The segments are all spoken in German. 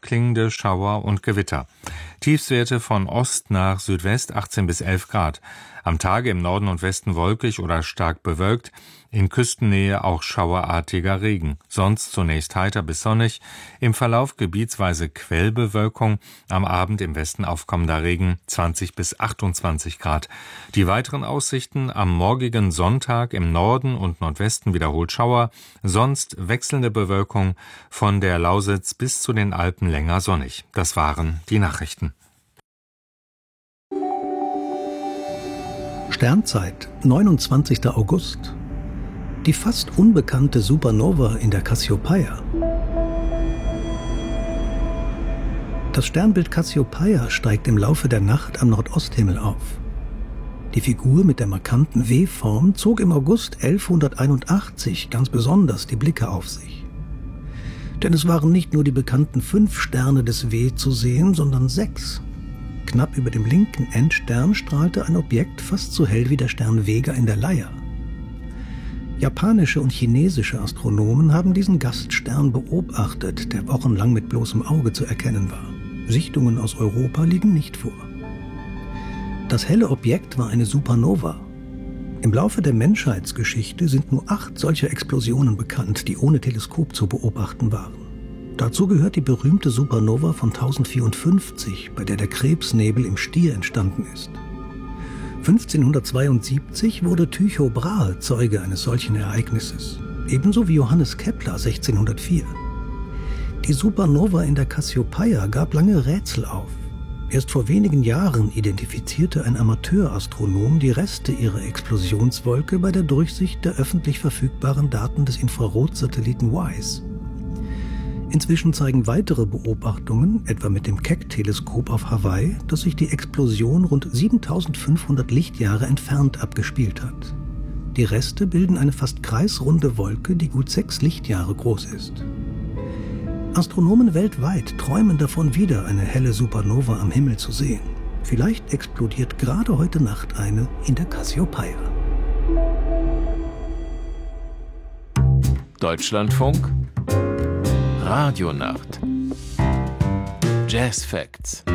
klingende Schauer und Gewitter. Tiefstwerte von Ost nach Südwest 18 bis 11 Grad. Am Tage im Norden und Westen wolkig oder stark bewölkt, in Küstennähe auch schauerartiger Regen. Sonst zunächst heiter bis sonnig, im Verlauf gebietsweise Quellbewölkung, am Abend im Westen aufkommender Regen 20 bis 28 Grad. Die weiteren Aussichten: am morgigen Sonntag im Norden und Nordwesten wiederholt Schauer, sonst wechselnde Bewölkung, von der Lausitz bis zu den Alpen länger sonnig. Das waren die Nachrichten. Sternzeit, 29. August. Die fast unbekannte Supernova in der Cassiopeia. Das Sternbild Cassiopeia steigt im Laufe der Nacht am Nordosthimmel auf. Die Figur mit der markanten W-Form zog im August 1181 ganz besonders die Blicke auf sich. Denn es waren nicht nur die bekannten 5 Sterne des W zu sehen, sondern 6. Knapp über dem linken Endstern strahlte ein Objekt fast so hell wie der Stern Vega in der Leier. Japanische und chinesische Astronomen haben diesen Gaststern beobachtet, der wochenlang mit bloßem Auge zu erkennen war. Sichtungen aus Europa liegen nicht vor. Das helle Objekt war eine Supernova. Im Laufe der Menschheitsgeschichte sind nur 8 solcher Explosionen bekannt, die ohne Teleskop zu beobachten waren. Dazu gehört die berühmte Supernova von 1054, bei der der Krebsnebel im Stier entstanden ist. 1572 wurde Tycho Brahe Zeuge eines solchen Ereignisses, ebenso wie Johannes Kepler 1604. Die Supernova in der Cassiopeia gab lange Rätsel auf. Erst vor wenigen Jahren identifizierte ein Amateurastronom die Reste ihrer Explosionswolke bei der Durchsicht der öffentlich verfügbaren Daten des Infrarotsatelliten WISE. Inzwischen zeigen weitere Beobachtungen, etwa mit dem Keck-Teleskop auf Hawaii, dass sich die Explosion rund 7500 Lichtjahre entfernt abgespielt hat. Die Reste bilden eine fast kreisrunde Wolke, die gut 6 Lichtjahre groß ist. Astronomen weltweit träumen davon, wieder eine helle Supernova am Himmel zu sehen. Vielleicht explodiert gerade heute Nacht eine in der Cassiopeia. Deutschlandfunk Radionacht. Jazz Facts.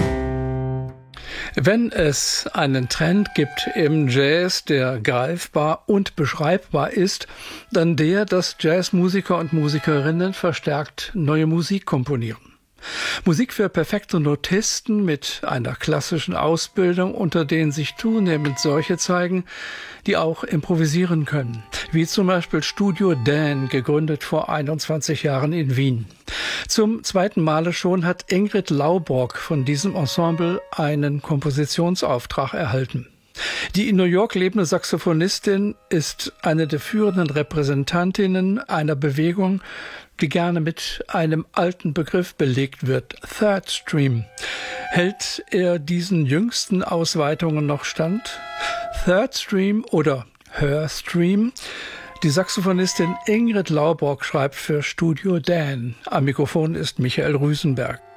Wenn es einen Trend gibt im Jazz, der greifbar und beschreibbar ist, dann der, dass Jazzmusiker und Musikerinnen verstärkt neue Musik komponieren. Musik für perfekte Notisten mit einer klassischen Ausbildung, unter denen sich zunehmend solche zeigen, die auch improvisieren können. Wie zum Beispiel Studio Dan, gegründet vor 21 Jahren in Wien. Zum 2. Male schon hat Ingrid Lauborg von diesem Ensemble einen Kompositionsauftrag erhalten. Die in New York lebende Saxophonistin ist eine der führenden Repräsentantinnen einer Bewegung, die gerne mit einem alten Begriff belegt wird, Third Stream. Hält er diesen jüngsten Ausweitungen noch stand? Third Stream oder Her Stream? Die Saxophonistin Ingrid Lauborg schreibt für Studio Dan. Am Mikrofon ist Michael Rüsenberg.